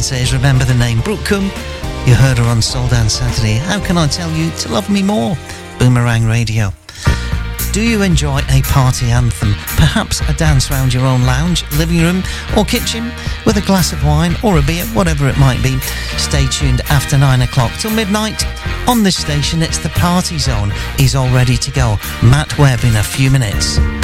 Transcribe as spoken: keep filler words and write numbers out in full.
can say is remember the name Brooke Coombe. You heard her on Soul Dance Saturday. How can I tell you to love me more? Boomerang Radio. Do you enjoy a party anthem? Perhaps a dance round your own lounge, living room or kitchen with a glass of wine or a beer, whatever it might be. Stay tuned after nine o'clock till midnight. On this station, it's the Party Zone. He's all ready to go. Matt Webb in a few minutes.